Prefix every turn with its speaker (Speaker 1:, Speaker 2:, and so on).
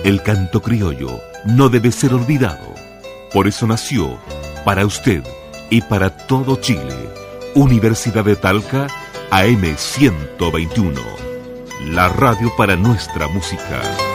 Speaker 1: El canto criollo no debe ser olvidado. Por eso nació, para usted y para todo Chile, Universidad de Talca, AM 121. La radio para nuestra música.